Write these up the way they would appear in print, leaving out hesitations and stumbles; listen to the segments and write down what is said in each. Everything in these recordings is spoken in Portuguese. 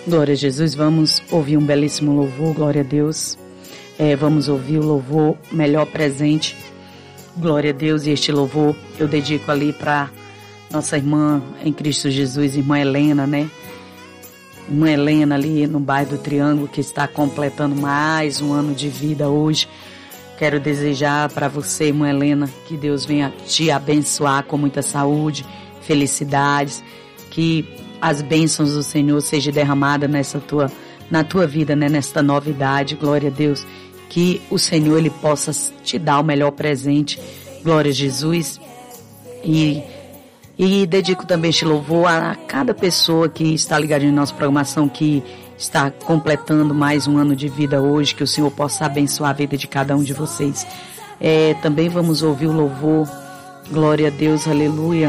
Glória a Jesus, vamos ouvir um belíssimo louvor, glória a Deus. Vamos ouvir o louvor Melhor Presente, glória a Deus. E este louvor eu dedico ali para nossa irmã em Cristo Jesus, irmã Helena, né? Irmã Helena ali no bairro do Triângulo, que está completando mais um ano de vida hoje. Quero desejar para você, irmã Helena, que Deus venha te abençoar com muita saúde, felicidades, que as bênçãos do Senhor sejam derramadas na tua vida, né? Nesta novidade, glória a Deus, que o Senhor Ele possa te dar o melhor presente, glória a Jesus. E dedico também este louvor a cada pessoa que está ligada em nossa programação, que está completando mais um ano de vida hoje, que o Senhor possa abençoar a vida de cada um de vocês. Também vamos ouvir o louvor, glória a Deus, aleluia.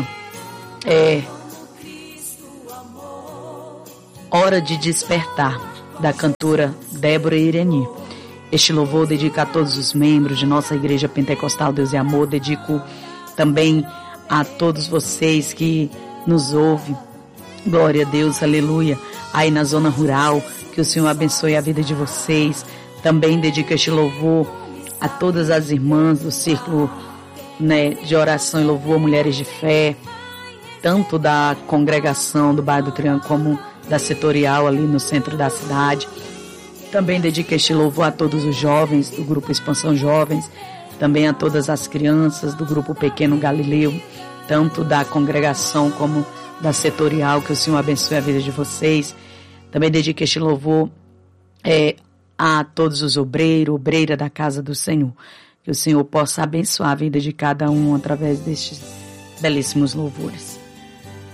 Hora de Despertar, da cantora Débora Ireni. Este louvor dedico a todos os membros de nossa Igreja Pentecostal Deus e Amor, dedico também a todos vocês que nos ouvem, glória a Deus, aleluia, aí na zona rural, que o Senhor abençoe a vida de vocês. Também dedico este louvor a todas as irmãs do círculo, né, de oração e louvor, Mulheres de Fé, tanto da congregação do bairro do Triângulo como da setorial ali no centro da cidade. Também dedico este louvor a todos os jovens do grupo Expansão Jovens, também a todas as crianças do grupo Pequeno Galileu, tanto da congregação como da setorial, que o Senhor abençoe a vida de vocês. Também dedico este louvor a todos os obreiras da casa do Senhor, que o Senhor possa abençoar a vida de cada um através destes belíssimos louvores.